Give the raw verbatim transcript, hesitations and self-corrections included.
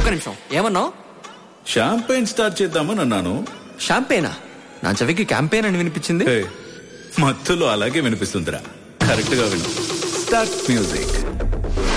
నిమిషం ఏమన్నావు? Champagne start చేద్దామని అన్నాను. షాంపేనా? నా చెవికి క్యాంపెయిన్ అని వినిపించింది. మత్తులో అలాగే వినిపిస్తుందిరా. కరెక్ట్ గా విను. Start music.